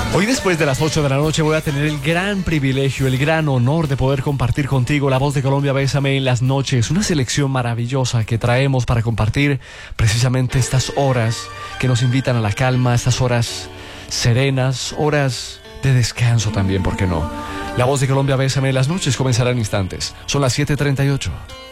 Hoy después de las 8 de la noche voy a tener el gran privilegio, el gran honor de poder compartir contigo La Voz de Colombia, Bésame en las noches, una selección maravillosa que traemos para compartir precisamente estas horas que nos invitan a la calma, estas horas serenas, horas de descanso también, ¿por qué no? La Voz de Colombia, Bésame en las noches comenzará en instantes. Son las 7:38.